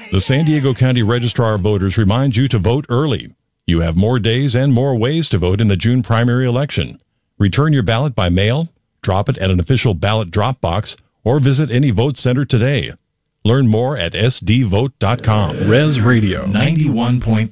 The San Diego County Registrar of Voters reminds you to vote early. You have more days and more ways to vote in the June primary election. Return your ballot by mail, drop it at an official ballot drop box, or visit any vote center today. Learn more at sdvote.com. Res Radio 91.3.